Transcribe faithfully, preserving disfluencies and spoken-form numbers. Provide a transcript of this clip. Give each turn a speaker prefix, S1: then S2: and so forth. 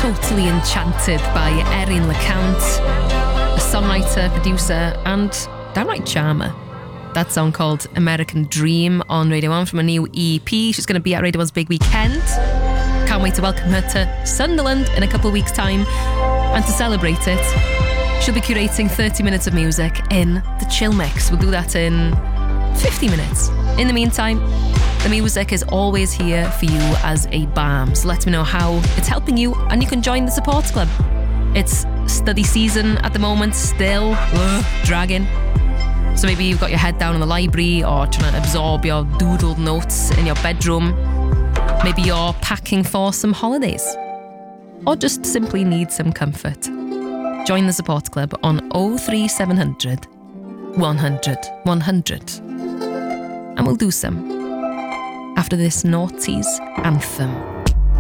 S1: totally enchanted by Erin LeCount, a songwriter, producer, and downright charmer. That song called American Dream on Radio one from a new E P. She's going to be at Radio one's Big Weekend. Can't wait to welcome her to Sunderland in a couple of weeks' time. And to celebrate it, she'll be curating thirty minutes of music in the Chill Mix. We'll do that in fifty minutes. In the meantime, the music is always here for you as a balm. So let me know how it's helping you, and you can join the support club. It's study season at the moment, still ugh, dragging. So maybe you've got your head down in the library or trying to absorb your doodled notes in your bedroom. Maybe you're packing for some holidays. Or just simply need some comfort. Join the support club on oh three seven hundred, one hundred, one hundred. And we'll do some after this noughties anthem.